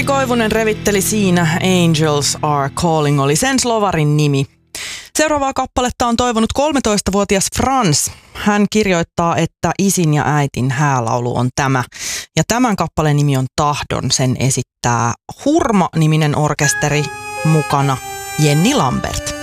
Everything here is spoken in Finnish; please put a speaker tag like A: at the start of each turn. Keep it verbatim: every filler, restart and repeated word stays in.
A: Ari Koivunen revitteli siinä Angels Are Calling, oli sen slovarin nimi. Seuraavaa kappaletta on toivonut kolmetoistavuotias Frans. Hän kirjoittaa, että isin ja äitin häälaulu on tämä. Ja tämän kappaleen nimi on Tahdon. Sen esittää Hurma-niminen orkesteri, mukana Jenni Lambert.